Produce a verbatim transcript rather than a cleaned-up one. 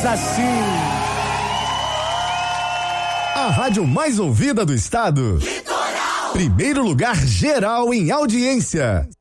diz assim. A rádio mais ouvida do estado. Litoral. Primeiro lugar geral em audiência.